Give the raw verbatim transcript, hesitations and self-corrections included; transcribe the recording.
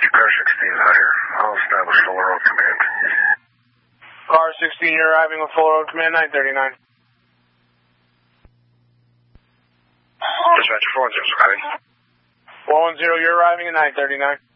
Car sixteen is out here. I'll establish Fuller Road Command. Car sixteen, you're arriving with Fuller Road Command, nine thirty-nine. Dispatcher four one zero, Scotty. four one zero, you're arriving at nine thirty-nine.